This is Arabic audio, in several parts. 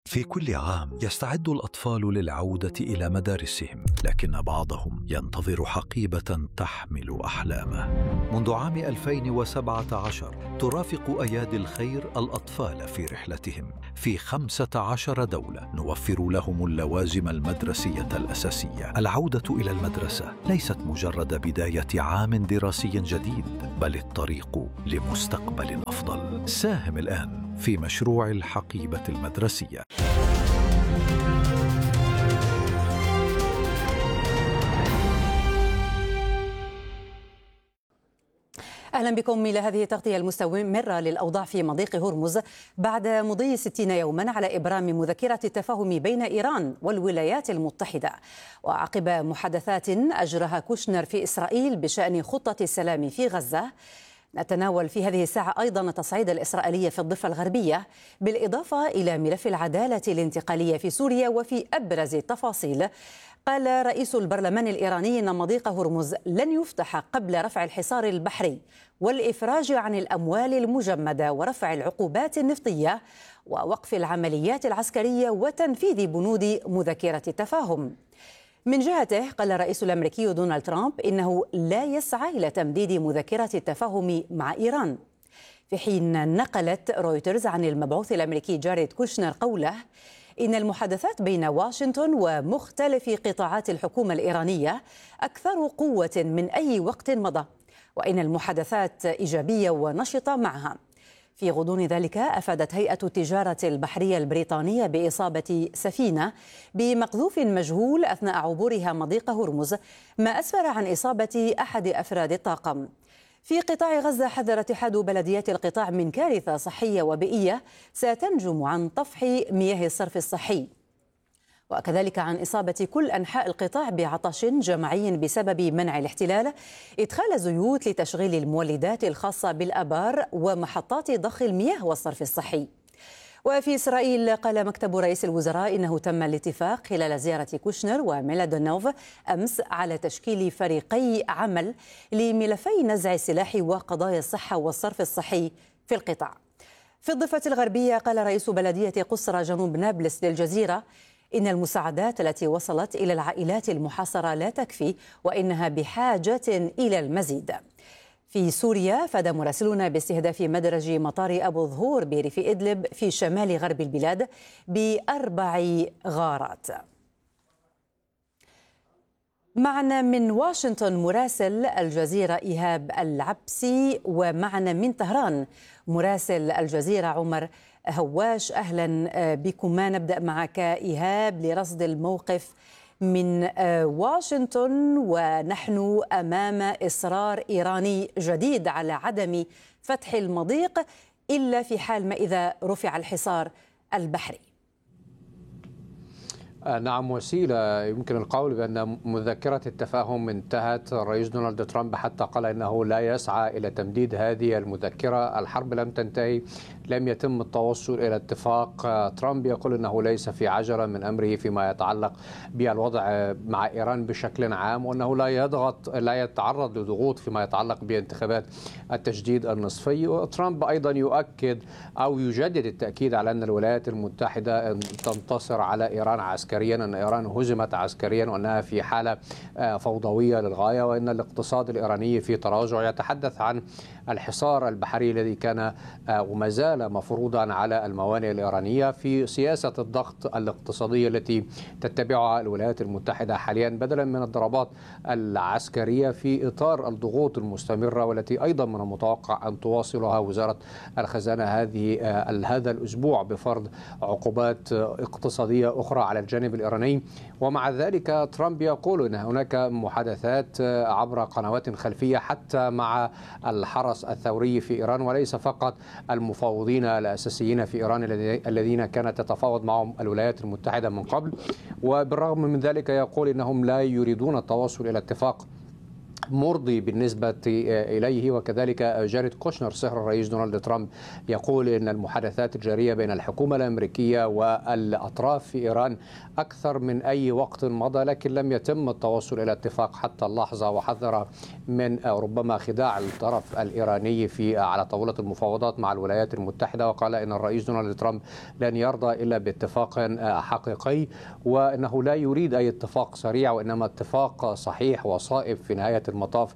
في كل عام يستعد الأطفال للعودة إلى مدارسهم، لكن بعضهم ينتظر حقيبة تحمل أحلامه. منذ عام 2017 ترافق أيادي الخير الأطفال في رحلتهم في 15 دولة، نوفر لهم اللوازم المدرسية الأساسية. العودة إلى المدرسة ليست مجرد بداية عام دراسي جديد، بل الطريق لمستقبل أفضل. ساهم الآن في مشروع الحقيبة المدرسية. أهلا بكم إلى هذه التغطية المستمرة للأوضاع في مضيق هرمز بعد مضي 60 يوما على إبرام مذكرة التفاهم بين إيران والولايات المتحدة، وعقب محادثات أجراها كوشنر في إسرائيل بشأن خطة السلام في غزة. نتناول في هذه الساعة أيضا التصعيد الإسرائيلي في الضفة الغربية، بالإضافة إلى ملف العدالة الانتقالية في سوريا. وفي أبرز التفاصيل، قال رئيس البرلمان الإيراني إن مضيق هرمز لن يفتح قبل رفع الحصار البحري والإفراج عن الأموال المجمدة ورفع العقوبات النفطية ووقف العمليات العسكرية وتنفيذ بنود مذكرة التفاهم. من جهته، قال الرئيس الأمريكي دونالد ترامب إنه لا يسعى إلى تمديد مذكرة التفاهم مع إيران، في حين نقلت رويترز عن المبعوث الأمريكي جاريد كوشنر قوله إن المحادثات بين واشنطن ومختلف قطاعات الحكومة الإيرانية أكثر قوة من أي وقت مضى، وإن المحادثات إيجابية ونشطة معها. في غضون ذلك، أفادت هيئة التجارة البحرية البريطانية بإصابة سفينة بمقذوف مجهول أثناء عبورها مضيق هرمز، ما أسفر عن إصابة أحد أفراد الطاقم. في قطاع غزة، حذر اتحاد بلديات القطاع من كارثة صحية وبيئية ستنجم عن طفح مياه الصرف الصحي، وكذلك عن إصابة كل أنحاء القطاع بعطش جماعي بسبب منع الاحتلال إدخال زيوت لتشغيل المولدات الخاصة بالآبار ومحطات ضخ المياه والصرف الصحي. وفي إسرائيل، قال مكتب رئيس الوزراء إنه تم الاتفاق خلال زيارة كوشنر وميلادونوف أمس على تشكيل فريقي عمل لملفي نزع السلاح وقضايا الصحة والصرف الصحي في القطاع. في الضفة الغربية، قال رئيس بلدية قصرى جنوب نابلس للجزيرة إن المساعدات التي وصلت إلى العائلات المحاصرة لا تكفي، وإنها بحاجة إلى المزيد. في سوريا، فاد مراسلون باستهداف مدرج مطار أبو ظهور بريف إدلب في شمال غرب البلاد ب4 غارات. معنا من واشنطن مراسل الجزيرة إيهاب العبسي، ومعنا من طهران مراسل الجزيرة عمر هواش. أهلا بكما. نبدأ معك إيهاب لرصد الموقف من واشنطن، ونحن أمام إصرار إيراني جديد على عدم فتح المضيق إلا في حال ما إذا رفع الحصار البحري. نعم، وسيلة يمكن القول بأن مذكرة التفاهم انتهت. الرئيس دونالد ترامب حتى قال أنه لا يسعى إلى تمديد هذه المذكرة. الحرب لم تنتهي، لم يتم التوصل إلى اتفاق. ترامب يقول أنه ليس في عجلة من أمره فيما يتعلق بالوضع مع إيران بشكل عام، وأنه لا يتعرض لضغوط فيما يتعلق بانتخابات التجديد النصفي. وترامب أيضا يؤكد أو يجدد التأكيد على أن الولايات المتحدة تنتصر على إيران عسكريا، أن إيران هزمت عسكريا وأنها في حالة فوضوية للغاية، وأن الاقتصاد الإيراني في تراجع. يتحدث عن الحصار البحري الذي كان وما زال مفروضا على الموانئ الإيرانية، في سياسة الضغط الاقتصادية التي تتبعها الولايات المتحدة حاليا بدلا من الضربات العسكرية، في إطار الضغوط المستمرة والتي أيضا من المتوقع أن تواصلها وزارة الخزانة هذا الأسبوع بفرض عقوبات اقتصادية أخرى على الجانب الإيراني. ومع ذلك ترامب يقول أن هناك محادثات عبر قنوات خلفية حتى مع الحرس الثوري في إيران، وليس فقط المفاوضين الأساسيين في إيران الذين كانت تتفاوض معهم الولايات المتحدة من قبل. وبالرغم من ذلك يقول إنهم لا يريدون التوصل إلى اتفاق مرضي بالنسبة إليه. وكذلك جاريد كوشنر صهر الرئيس دونالد ترامب يقول إن المحادثات الجارية بين الحكومة الأمريكية والأطراف في إيران أكثر من أي وقت مضى، لكن لم يتم التوصل إلى اتفاق حتى اللحظة، وحذر من ربما خداع الطرف الإيراني على طاولة المفاوضات مع الولايات المتحدة، وقال إن الرئيس دونالد ترامب لن يرضى إلا باتفاق حقيقي، وأنه لا يريد أي اتفاق سريع وإنما اتفاق صحيح وصائب في نهاية المطاف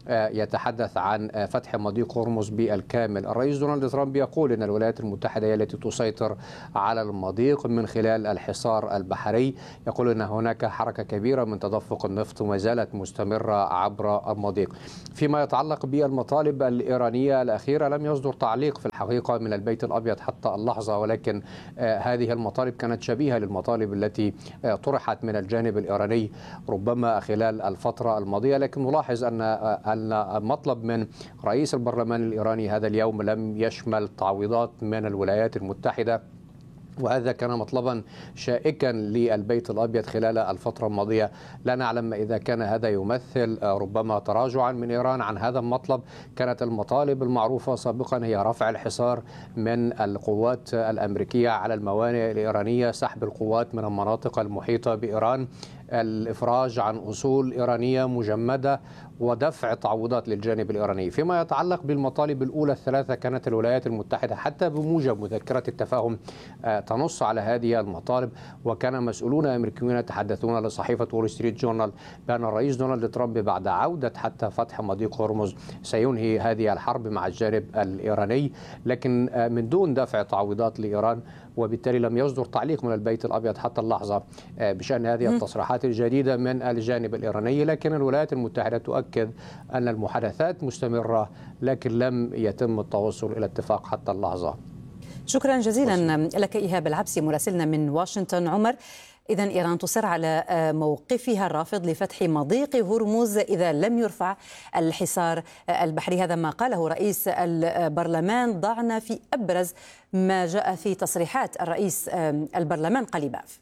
يتحدث عن فتح مضيق هرمز بالكامل. الرئيس دونالد ترامب يقول إن الولايات المتحدة هي التي تسيطر على المضيق من خلال الحصار البحري. يقول أن هناك حركة كبيرة من تدفق النفط ما زالت مستمرة عبر المضيق. فيما يتعلق بالمطالب الإيرانية الأخيرة لم يصدر تعليق في الحقيقة من البيت الأبيض حتى اللحظة، ولكن هذه المطالب كانت شبيهة للمطالب التي طرحت من الجانب الإيراني ربما خلال الفترة الماضية. لكن نلاحظ أن المطلب من رئيس البرلمان الإيراني هذا اليوم لم يشمل تعويضات من الولايات المتحدة، وهذا كان مطلبا شائكا للبيت الأبيض خلال الفترة الماضية. لا نعلم إذا كان هذا يمثل ربما تراجعا من إيران عن هذا المطلب. كانت المطالب المعروفة سابقا هي رفع الحصار من القوات الأمريكية على الموانئ الإيرانية، سحب القوات من المناطق المحيطة بإيران، الإفراج عن أصول إيرانية مجمدة، ودفع تعويضات للجانب الإيراني. فيما يتعلق بالمطالب الأولى الثلاثة كانت الولايات المتحدة حتى بموجب مذكرة التفاهم تنص على هذه المطالب، وكان مسؤولون أمريكيون يتحدثون لصحيفة وول ستريت جورنال بأن الرئيس دونالد ترامب بعد عودة حتى فتح مضيق هرمز سينهي هذه الحرب مع الجانب الإيراني، لكن من دون دفع تعويضات لإيران، وبالتالي لم يصدر تعليق من البيت الأبيض حتى اللحظة بشأن هذه التصريحات الجديدة من الجانب الإيراني. لكن الولايات المتحدة تؤكد أن المحادثات مستمرة لكن لم يتم التوصل إلى اتفاق حتى اللحظة. شكرا جزيلا لك إيهاب العبسي مراسلنا من واشنطن. عمر، إذن إيران تصر على موقفها الرافض لفتح مضيق هرمز إذا لم يرفع الحصار البحري، هذا ما قاله رئيس البرلمان. ضعنا في أبرز ما جاء في تصريحات الرئيس البرلمان قليباف.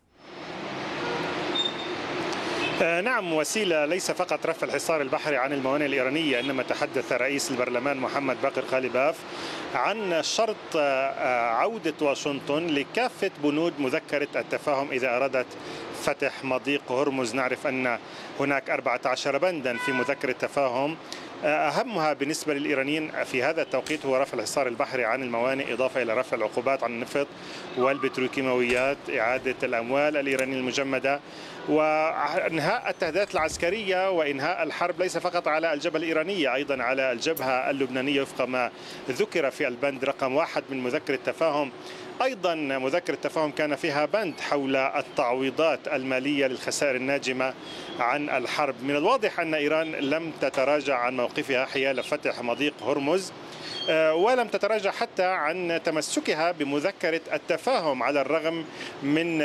نعم، وسيلة ليس فقط رفع الحصار البحري عن الموانئ الإيرانية، إنما تحدث رئيس البرلمان محمد باقر قليباف عن شرط عودة واشنطن لكافة بنود مذكرة التفاهم إذا أرادت فتح مضيق هرمز. نعرف أن هناك 14 بندا في مذكرة التفاهم، أهمها بالنسبة للإيرانيين في هذا التوقيت هو رفع الحصار البحري عن الموانئ، إضافة إلى رفع العقوبات عن النفط والبتروكيماويات، إعادة الأموال الإيرانية المجمدة، وإنهاء التهديدات العسكرية وإنهاء الحرب ليس فقط على الجبهة الإيرانية، أيضا على الجبهة اللبنانية وفق ما ذكر في البند رقم 1 من مذكرة التفاهم. أيضا مذكرة التفاهم كان فيها بند حول التعويضات المالية للخسائر الناجمة عن الحرب. من الواضح أن إيران لم تتراجع عن موقفها حيال فتح مضيق هرمز، ولم تتراجع حتى عن تمسكها بمذكرة التفاهم على الرغم من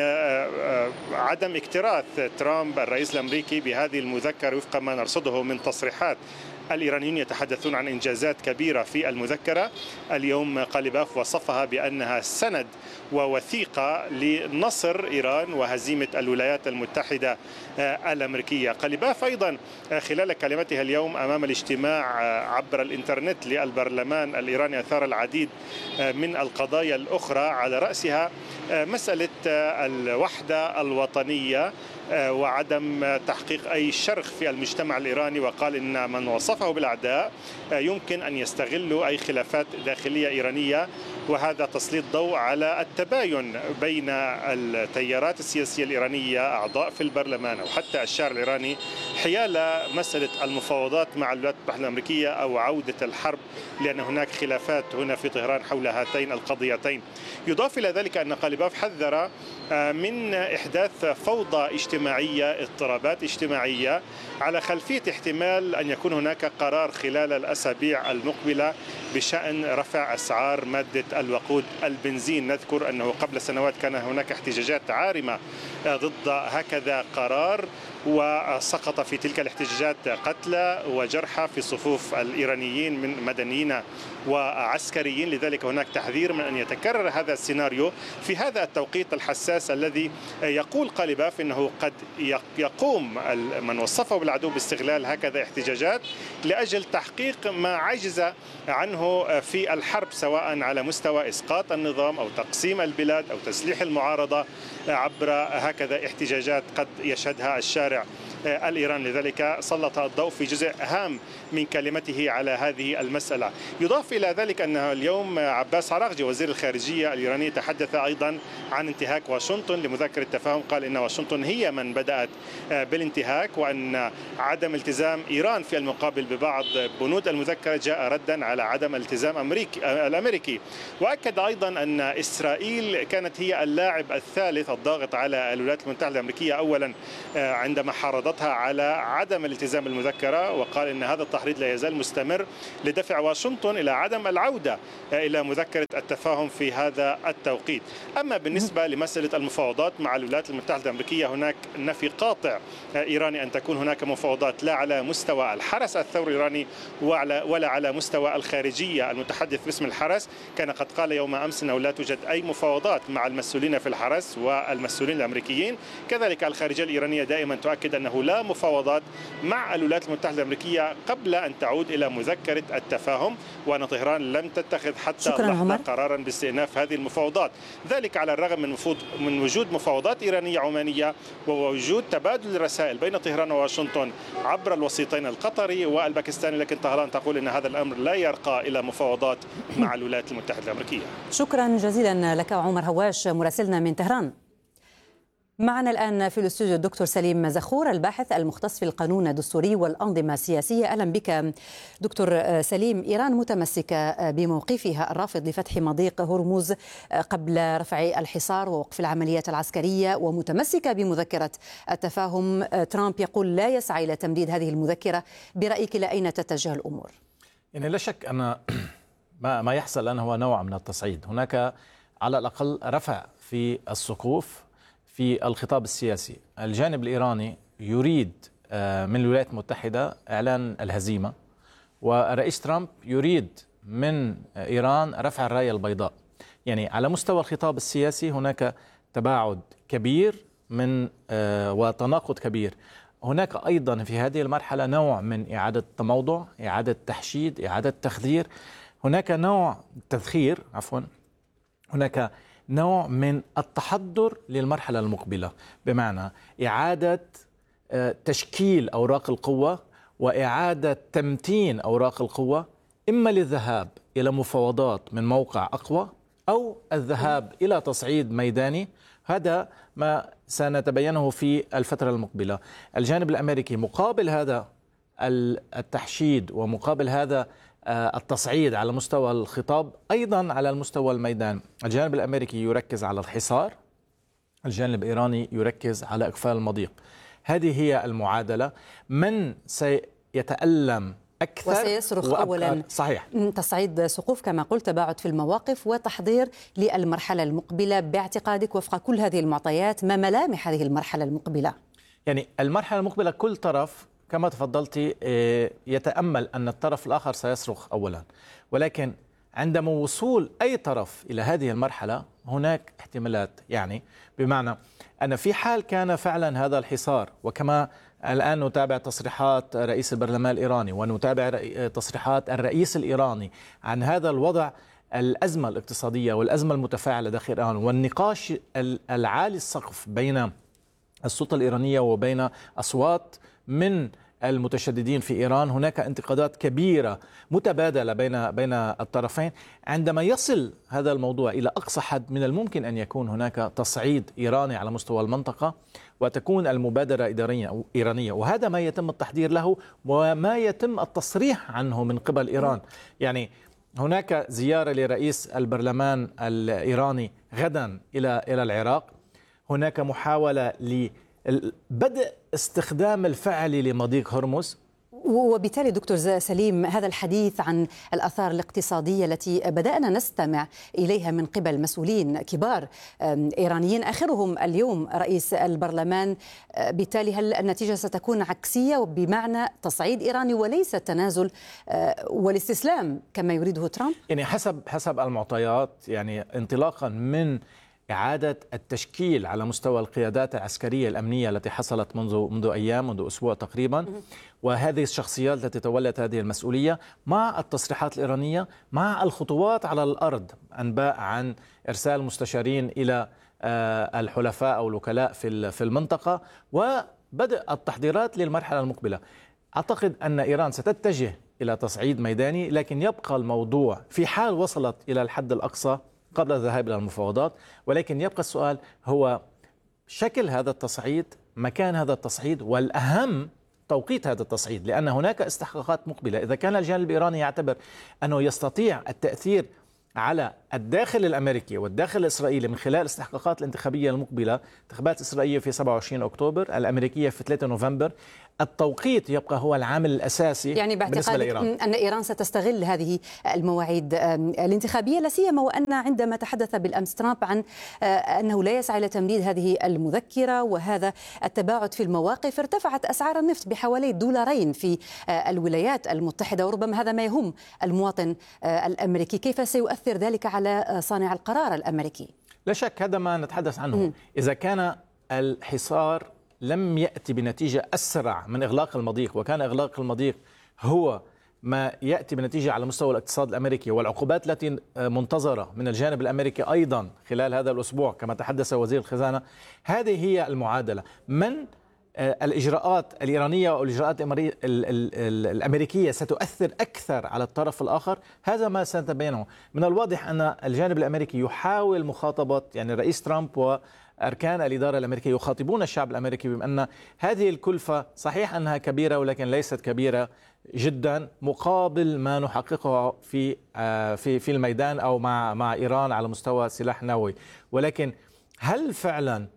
عدم اكتراث ترامب الرئيس الأمريكي بهذه المذكرة وفق ما نرصده من تصريحات. الإيرانيين يتحدثون عن إنجازات كبيرة في المذكرة. اليوم قليباف وصفها بأنها سند ووثيقة لنصر إيران وهزيمة الولايات المتحدة الأمريكية. قليباف أيضا خلال كلمتها اليوم أمام الاجتماع عبر الإنترنت للبرلمان الإيراني أثار العديد من القضايا الأخرى، على رأسها مسألة الوحدة الوطنية وعدم تحقيق أي شرخ في المجتمع الإيراني، وقال إن من وصفه بالأعداء يمكن أن يستغلوا أي خلافات داخلية إيرانية، وهذا تسليط ضوء على التباين بين التيارات السياسية الإيرانية أعضاء في البرلمان أو حتى الشارع الإيراني حيال مسألة المفاوضات مع الولايات المتحدة الأمريكية أو عودة الحرب، لأن هناك خلافات هنا في طهران حول هاتين القضيتين. يضاف إلى ذلك أن قليباف حذر من إحداث فوضى اجتماعية، اضطرابات اجتماعية، على خلفية احتمال أن يكون هناك قرار خلال الأسابيع المقبلة بشأن رفع أسعار مادة الوقود البنزين. نذكر أنه قبل سنوات كان هناك احتجاجات عارمة ضد هكذا قرار، وسقط في تلك الاحتجاجات قتلى وجرحى في صفوف الإيرانيين من مدنيين وعسكريين. لذلك هناك تحذير من أن يتكرر هذا السيناريو في هذا التوقيت الحساس الذي يقول قاليباف إنه قد يقوم من وصفه بالعدو باستغلال هكذا احتجاجات لأجل تحقيق ما عجز عنه في الحرب، سواء على مستوى إسقاط النظام أو تقسيم البلاد أو تسليح المعارضة عبر هكذا احتجاجات قد يشهدها الشارع الإيراني. لذلك سلط الضوء في جزء هام من كلمته على هذه المسألة. يضاف إلى ذلك أن اليوم عباس عراقجي وزير الخارجية الإيراني تحدث أيضا عن انتهاك واشنطن لمذكرة التفاهم. قال إن واشنطن هي من بدأت بالانتهاك، وأن عدم التزام إيران في المقابل ببعض بنود المذكرة جاء ردا على عدم الالتزام الأمريكي. وأكد أيضا أن إسرائيل كانت هي اللاعب الثالث الضاغط على الولايات المتحدة الأمريكية أولا عندما حرضتها على عدم الالتزام بالمذكرة، وقال إن هذا التحريض لا يزال مستمر لدفع واشنطن إلى عدم العودة إلى مذكرة التفاهم في هذا التوقيت. أما بالنسبة لمسألة المفاوضات مع الولايات المتحدة الأمريكية، هناك نفي قاطع إيراني أن تكون هناك مفاوضات لا على مستوى الحرس الثوري الإيراني ولا على مستوى الخارجية. المتحدث باسم الحرس كان قد قال يوم أمس أنه لا توجد أي مفاوضات مع المسؤولين في الحرس والمسؤولين الأمريكيين. كذلك الخارجية الإيرانية دائما تؤكد أنه لا مفاوضات مع الولايات المتحدة الأمريكية قبل أن تعود إلى مذكرة التفاهم، وأن طهران لم تتخذ حتى لحظة قرارا باستئناف هذه المفاوضات. ذلك على الرغم من وجود مفاوضات إيرانية عمانية ووجود تبادل الرسائل بين طهران وواشنطن عبر الوسيطين القطري والباكستاني، لكن طهران تقول أن هذا الأمر لا يرقى إلى مفاوضات مع الولايات المتحدة الأمريكية. شكرا جزيلا لك عمر هواش مراسلنا من طهران. معنا الآن في الاستوديو الدكتور سليم زخور، الباحث المختص في القانون الدستوري والأنظمة السياسية. أهلا بك دكتور سليم. إيران متمسكة بموقفها الرافض لفتح مضيق هرمز قبل رفع الحصار ووقف العمليات العسكرية، ومتمسكة بمذكرة التفاهم. ترامب يقول لا يسعى إلى تمديد هذه المذكرة. برأيك إلى أين تتجه الأمور؟ يعني لا شك أن ما يحصل الآن هو نوع من التصعيد. هناك على الأقل رفع في السقوف في الخطاب السياسي. الجانب الإيراني يريد من الولايات المتحدة إعلان الهزيمة، والرئيس ترامب يريد من إيران رفع الراية البيضاء. يعني على مستوى الخطاب السياسي هناك تباعد كبير وتناقض كبير. هناك أيضا في هذه المرحلة نوع من إعادة تموضع، إعادة تحشيد، إعادة تخدير. هناك نوع تذخير هناك نوع من التحضر للمرحلة المقبلة، بمعنى إعادة تشكيل أوراق القوة وإعادة تمتين أوراق القوة، إما للذهاب إلى مفاوضات من موقع أقوى أو الذهاب إلى تصعيد ميداني. هذا ما سنتبينه في الفترة المقبلة. الجانب الأمريكي مقابل هذا التحشيد ومقابل هذا التصعيد على مستوى الخطاب، أيضا على المستوى الميدان الجانب الأمريكي يركز على الحصار، الجانب الإيراني يركز على إقفال المضيق. هذه هي المعادلة. من سيتألم أكثر وسيصرخ أولا؟ صحيح، تصعيد سقوف كما قلت، تباعد في المواقف وتحضير للمرحلة المقبلة. باعتقادك وفق كل هذه المعطيات ما ملامح هذه المرحلة المقبلة؟ يعني المرحلة المقبلة كل طرف كما تفضلتي يتأمل أن الطرف الآخر سيصرخ أولا، ولكن عندما وصول أي طرف إلى هذه المرحلة هناك احتمالات. يعني بمعنى أن في حال كان فعلا هذا الحصار، وكما الآن نتابع تصريحات رئيس البرلمان الإيراني ونتابع تصريحات الرئيس الإيراني عن هذا الوضع، الأزمة الاقتصادية والأزمة المتفاعلة داخل إيران والنقاش العالي السقف بين السلطة الإيرانية وبين أصوات من المتشددين في إيران، هناك انتقادات كبيرة متبادلة بين الطرفين. عندما يصل هذا الموضوع إلى أقصى حد، من الممكن أن يكون هناك تصعيد إيراني على مستوى المنطقة، وتكون المبادرة إيرانية، وهذا ما يتم التحضير له وما يتم التصريح عنه من قبل إيران. يعني هناك زيارة لرئيس البرلمان الإيراني غدا إلى العراق. هناك محاولة لبدء استخدام الفعلي لمضيق هرمز، وبالتالي دكتور سليم، هذا الحديث عن الآثار الاقتصادية التي بدأنا نستمع إليها من قبل مسؤولين كبار إيرانيين آخرهم اليوم رئيس البرلمان، بالتالي هل النتيجة ستكون عكسية بمعنى تصعيد إيراني وليس التنازل والاستسلام كما يريده ترامب؟ يعني حسب المعطيات، يعني انطلاقا من إعادة التشكيل على مستوى القيادات العسكرية الأمنية التي حصلت منذ أيام، منذ أسبوع تقريبا، وهذه الشخصيات التي تولت هذه المسؤولية مع التصريحات الإيرانية، مع الخطوات على الأرض، أنباء عن إرسال مستشارين إلى الحلفاء أو الوكلاء في المنطقة، وبدء التحضيرات للمرحلة المقبلة. أعتقد أن إيران ستتجه إلى تصعيد ميداني، لكن يبقى الموضوع في حال وصلت إلى الحد الأقصى قبل الذهاب إلى المفاوضات، ولكن يبقى السؤال هو شكل هذا التصعيد، مكان هذا التصعيد، والأهم توقيت هذا التصعيد، لأن هناك استحقاقات مقبلة. إذا كان الجانب الإيراني يعتبر أنه يستطيع التأثير على الداخل الأمريكي والداخل الإسرائيلي من خلال الاستحقاقات الانتخابية المقبلة، انتخابات إسرائيلية في 27 أكتوبر، الأمريكية في 3 نوفمبر، التوقيت يبقى هو العامل الأساسي. يعني باعتقادك أن إيران ستستغل هذه المواعيد الانتخابية، لا سيما وأن عندما تحدث بالأمس ترامب عن أنه لا يسعى إلى تمديد هذه المذكرة وهذا التباعد في المواقف، ارتفعت أسعار النفط بحوالي $2 في الولايات المتحدة، وربما هذا ما يهم المواطن الأمريكي. كيف سيؤثر ذلك على صانع القرار الأمريكي؟ لا شك هذا ما نتحدث عنه. إذا كان الحصار لم يأتي بنتيجة أسرع من إغلاق المضيق، وكان إغلاق المضيق هو ما يأتي بنتيجة على مستوى الاقتصاد الأمريكي، والعقوبات التي منتظرة من الجانب الأمريكي أيضا خلال هذا الأسبوع كما تحدث وزير الخزانة، هذه هي المعادلة. من الإجراءات الإيرانية والإجراءات الأمريكية ستؤثر أكثر على الطرف الآخر، هذا ما سنتبينه. من الواضح أن الجانب الأمريكي يحاول مخاطبة، يعني الرئيس ترامب وأركان الإدارة الأمريكية يخاطبون الشعب الأمريكي بأن هذه الكلفة صحيح أنها كبيرة ولكن ليست كبيرة جدا مقابل ما نحققه في الميدان أو مع إيران على مستوى سلاح نووي. ولكن هل فعلا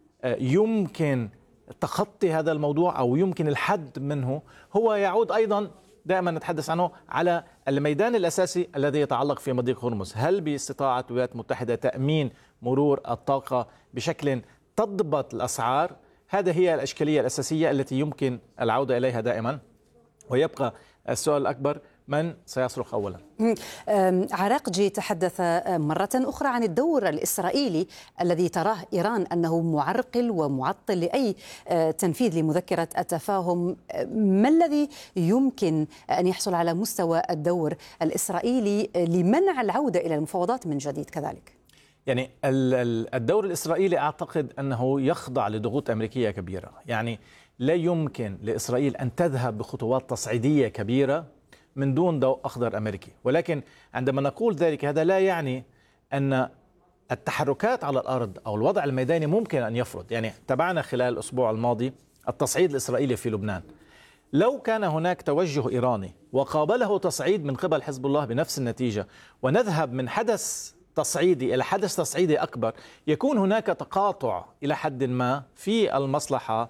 يمكن تخطي هذا الموضوع أو يمكن الحد منه؟ هو يعود أيضا دائما نتحدث عنه على الميدان الأساسي الذي يتعلق في مضيق هرمز. هل باستطاعة الولايات المتحدة تأمين مرور الطاقة بشكل تضبط الأسعار؟ هذه هي الإشكالية الأساسية التي يمكن العودة إليها دائما، ويبقى السؤال الأكبر من سيصرخ أولا. عراقجي تحدث مرة أخرى عن الدور الإسرائيلي الذي تراه إيران أنه معرقل ومعطل لأي تنفيذ لمذكرة التفاهم. ما الذي يمكن أن يحصل على مستوى الدور الإسرائيلي لمنع العودة إلى المفاوضات من جديد كذلك؟ يعني الدور الإسرائيلي أعتقد أنه يخضع لضغوط أمريكية كبيرة. يعني لا يمكن لإسرائيل أن تذهب بخطوات تصعيدية كبيرة من دون ضوء أخضر أمريكي. ولكن عندما نقول ذلك هذا لا يعني أن التحركات على الأرض أو الوضع الميداني ممكن أن يفرض. يعني تابعنا خلال الأسبوع الماضي التصعيد الإسرائيلي في لبنان. لو كان هناك توجه إيراني وقابله تصعيد من قبل حزب الله بنفس النتيجة، ونذهب من حدث تصعيدي إلى حدث تصعيدي أكبر، يكون هناك تقاطع إلى حد ما في المصلحة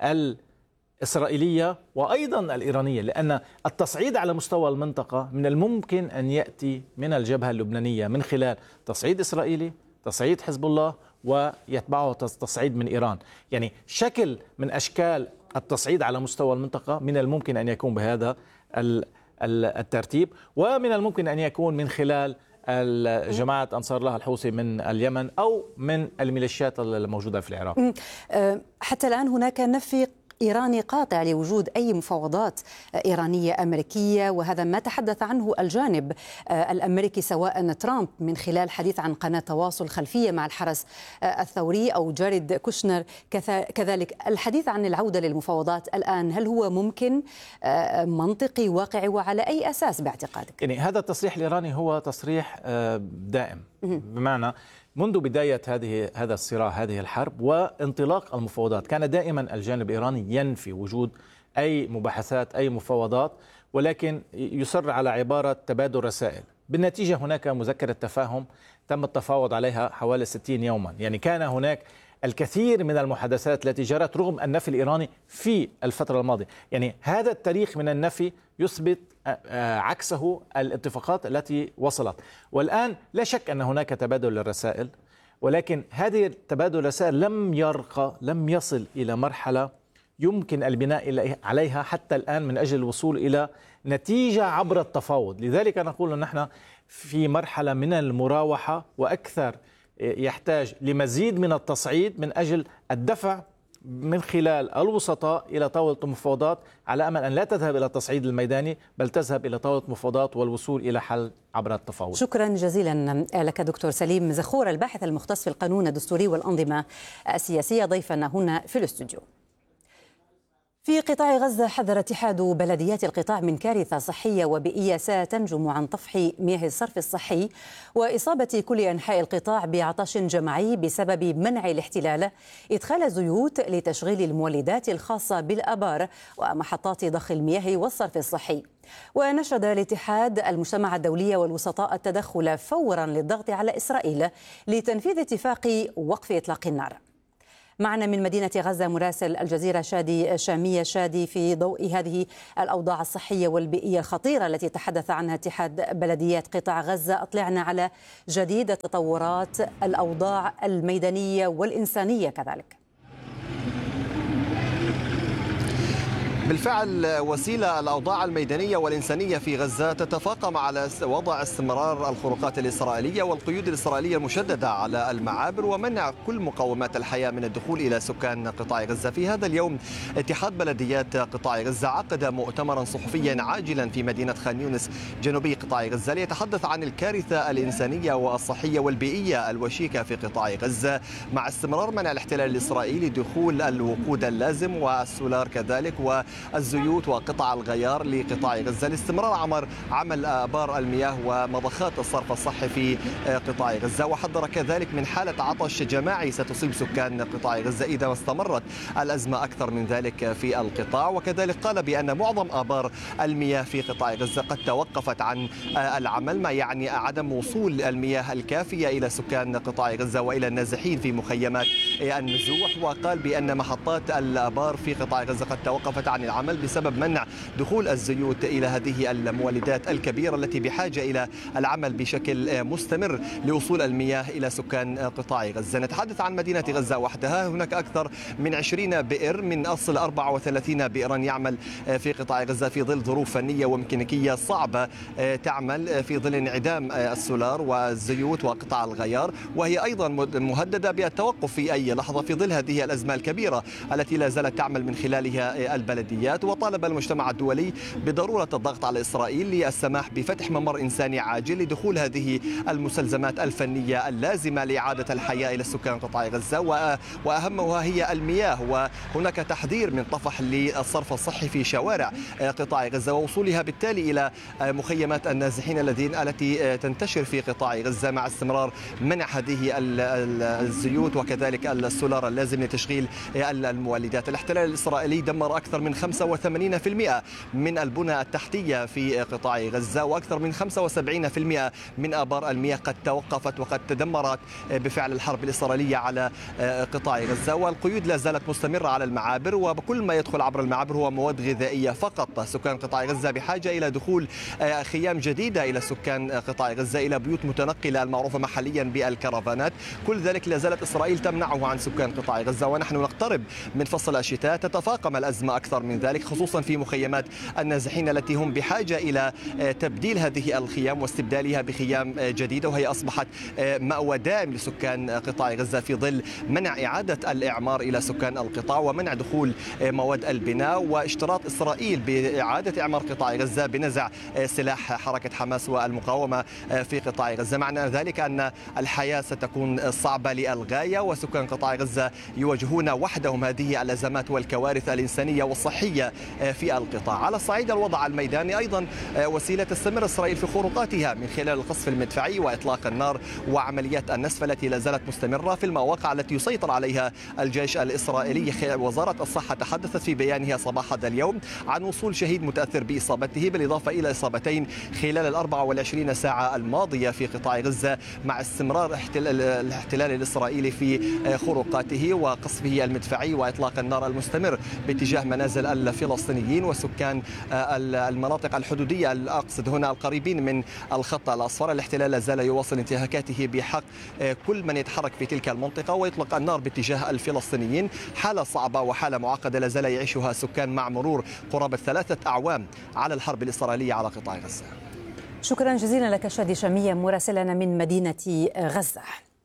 الإسرائيلية وأيضا الإيرانية، لأن التصعيد على مستوى المنطقة من الممكن أن يأتي من الجبهة اللبنانية من خلال تصعيد إسرائيلي، تصعيد حزب الله، ويتبعه تصعيد من إيران. يعني شكل من أشكال التصعيد على مستوى المنطقة من الممكن أن يكون بهذا الترتيب، ومن الممكن أن يكون من خلال جماعة أنصار الله الحوثي من اليمن أو من الميليشيات الموجودة في العراق. حتى الآن هناك نفي إيراني قاطع لوجود أي مفاوضات إيرانية أمريكية، وهذا ما تحدث عنه الجانب الأمريكي سواء ترامب من خلال حديث عن قناة تواصل خلفية مع الحرس الثوري أو جاريد كوشنر كذلك. الحديث عن العودة للمفاوضات الآن هل هو ممكن، منطقي، واقعي، وعلى أي أساس باعتقادك؟ يعني هذا التصريح الإيراني هو تصريح دائم، بمعنى منذ بداية هذا الصراع، هذه الحرب وانطلاق المفاوضات، كان دائما الجانب الإيراني ينفي وجود أي مباحثات، أي مفاوضات، ولكن يصر على عبارة تبادل رسائل. بالنتيجة هناك مذكرة تفاهم تم التفاوض عليها حوالي 60 يوما. يعني كان هناك الكثير من المحادثات التي جرت رغم النفي الإيراني في الفترة الماضية. يعني هذا التاريخ من النفي يثبت عكسه الاتفاقات التي وصلت. والآن لا شك أن هناك تبادل للرسائل، ولكن هذه تبادل الرسائل لم يصل إلى مرحلة يمكن البناء عليها حتى الآن من أجل الوصول إلى نتيجة عبر التفاوض. لذلك نقول أن نحن في مرحلة من المراوحة وأكثر، يحتاج لمزيد من التصعيد من أجل الدفع من خلال الوسطاء إلى طاولة المفاوضات، على أمل أن لا تذهب إلى التصعيد الميداني بل تذهب إلى طاولة مفاوضات والوصول إلى حل عبر التفاوض. شكرا جزيلا لك دكتور سليم زخور، الباحث المختص في القانون الدستوري والأنظمة السياسية، ضيفنا هنا في الاستوديو. في قطاع غزة حذر اتحاد بلديات القطاع من كارثة صحية وبيئية ستنجم عن طفح مياه الصرف الصحي وإصابة كل أنحاء القطاع بعطش جماعي بسبب منع الاحتلال إدخال الزيوت لتشغيل المولدات الخاصة بالآبار ومحطات ضخ المياه والصرف الصحي. ونشد الاتحاد المجتمع الدولي والوسطاء التدخل فورا للضغط على إسرائيل لتنفيذ اتفاق وقف إطلاق النار. معنا من مدينة غزة مراسل الجزيرة شادي شامية. شادي، في ضوء هذه الأوضاع الصحية والبيئية الخطيرة التي تحدث عنها اتحاد بلديات قطاع غزة، أطلعنا على جديد تطورات الأوضاع الميدانية والإنسانية كذلك. بالفعل وسيلة الأوضاع الميدانية والإنسانية في غزة تتفاقم على وضع استمرار الخروقات الإسرائيلية والقيود الإسرائيلية المشددة على المعابر ومنع كل مقومات الحياة من الدخول إلى سكان قطاع غزة. في هذا اليوم اتحاد بلديات قطاع غزة عقد مؤتمرا صحفيا عاجلا في مدينة خان يونس جنوبي قطاع غزة ليتحدث عن الكارثة الإنسانية والصحية والبيئية الوشيكة في قطاع غزة، مع استمرار منع الاحتلال الإسرائيلي دخول الوقود اللازم والسولار كذلك والزيوت وقطع الغيار لقطاع غزة، لاستمرار عمل آبار المياه ومضخات الصرف الصحي في قطاع غزة. وحذر كذلك من حالة عطش جماعي ستصيب سكان قطاع غزة إذا استمرت الأزمة أكثر من ذلك في القطاع. وكذلك قال بأن معظم آبار المياه في قطاع غزة قد توقفت عن العمل، ما يعني عدم وصول المياه الكافية إلى سكان قطاع غزة وإلى النازحين في مخيمات النزوح. وقال بأن محطات الآبار في قطاع غزة قد توقفت عن العمل بسبب منع دخول الزيوت إلى هذه المولدات الكبيرة التي بحاجة إلى العمل بشكل مستمر لوصول المياه إلى سكان قطاع غزة. نتحدث عن مدينة غزة وحدها، هناك أكثر من 20 بئر من أصل 34 بئرا يعمل في قطاع غزة في ظل ظروف فنية وميكانيكية صعبة، تعمل في ظل انعدام السولار والزيوت وقطع الغيار، وهي أيضا مهددة بالتوقف في أي لحظة في ظل هذه الأزمة الكبيرة التي لا زالت تعمل من خلالها البلديات. وطالب المجتمع الدولي بضرورة الضغط على إسرائيل للسماح بفتح ممر إنساني عاجل لدخول هذه المستلزمات الفنية اللازمة لإعادة الحياة إلى سكان قطاع غزة، وأهمها هي المياه. وهناك تحذير من طفح للصرف الصحي في شوارع قطاع غزة ووصولها بالتالي إلى مخيمات النازحين التي تنتشر في قطاع غزة، مع استمرار منع هذه الزيوت وكذلك السولار اللازم لتشغيل المولدات. الاحتلال الإسرائيلي دمر أكثر من 85% من البنى التحتية في قطاع غزة، وأكثر من 75% من آبار المياه قد توقفت وقد تدمرت بفعل الحرب الإسرائيلية على قطاع غزة. والقيود لا زالت مستمرة على المعابر، وكل ما يدخل عبر المعابر هو مواد غذائية فقط. سكان قطاع غزة بحاجة إلى دخول خيام جديدة إلى سكان قطاع غزة، إلى بيوت متنقلة المعروفة محليا بالكرفانات. كل ذلك لا زالت إسرائيل تمنعه عن سكان قطاع غزة. ونحن نقترب من فصل الشتاء، تتفاقم الأزمة أكثر من ذلك، خصوصا في مخيمات النازحين التي هم بحاجة إلى تبديل هذه الخيام واستبدالها بخيام جديدة، وهي أصبحت مأوى دائم لسكان قطاع غزة في ظل منع إعادة الإعمار إلى سكان القطاع ومنع دخول مواد البناء، واشتراط إسرائيل بإعادة إعمار قطاع غزة بنزع سلاح حركة حماس والمقاومة في قطاع غزة. معنى ذلك أن الحياة ستكون صعبة للغاية، وسكان قطاع غزة يواجهون وحدهم هذه الأزمات والكوارث الإنسانية والصحية الصحية في القطاع. على الصعيد الوضع الميداني أيضا وسيلة تستمر إسرائيل في خروقاتها من خلال القصف المدفعي وإطلاق النار وعمليات النسف التي لا زالت مستمرة في المواقع التي يسيطر عليها الجيش الإسرائيلي. وزارة الصحة تحدثت في بيانها صباح هذا اليوم عن وصول شهيد متأثر بإصابته، بالإضافة إلى إصابتين خلال 24 ساعة الماضية في قطاع غزة، مع استمرار الاحتلال الإسرائيلي في خروقاته وقصفه المدفعي وإطلاق النار المستمر باتجاه منازل الفلسطينيين وسكان المناطق الحدودية، أقصد هنا القريبين من الخط الأصفر. الاحتلال لا زال يواصل انتهاكاته بحق كل من يتحرك في تلك المنطقة ويطلق النار باتجاه الفلسطينيين. حالة صعبة وحالة معقدة لا زال يعيشها السكان مع مرور قرابة 3 أعوام على الحرب الإسرائيلية على قطاع غزة. شكرا جزيلا لك شادي شامية مراسلنا من مدينة غزة.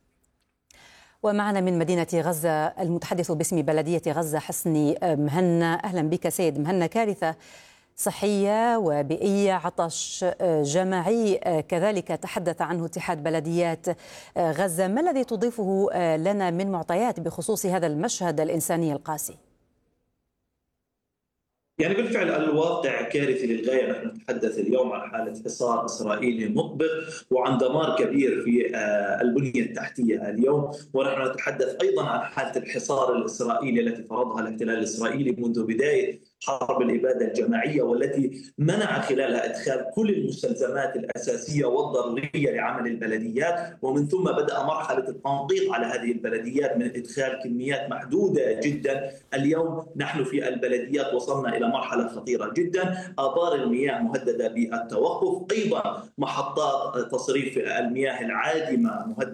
ومعنا من مدينة غزة المتحدث باسم بلدية غزة حسني مهنا. أهلا بك سيد مهنا. كارثة صحية وبيئية، عطش جماعي كذلك تحدث عنه اتحاد بلديات غزة. ما الذي تضيفه لنا من معطيات بخصوص هذا المشهد الإنساني القاسي؟ يعني بالفعل الواقع كارثي للغاية. نحن نتحدث اليوم عن حالة حصار إسرائيلي مطبق وعن دمار كبير في البنية التحتية اليوم، ونحن نتحدث أيضا عن حالة الحصار الإسرائيلي التي فرضها الاحتلال الإسرائيلي منذ بداية حرب الإبادة الجماعية، والتي منع خلالها إدخال كل المستلزمات الأساسية والضرورية لعمل البلديات، ومن ثم بدأ مرحلة التنقيط على هذه البلديات من إدخال كميات محدودة جدا. اليوم نحن في البلديات وصلنا إلى مرحلة خطيرة جدا، آبار المياه مهددة بالتوقف، أيضا محطات تصريف المياه العادمة مهددة